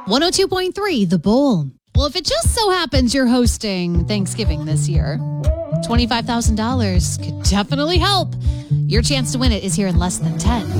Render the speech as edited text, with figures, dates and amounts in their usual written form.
102.3 The Bull. Well, if it just so happens you're hosting Thanksgiving this year, $25,000 could definitely help. Your chance to win it is here in less than 10.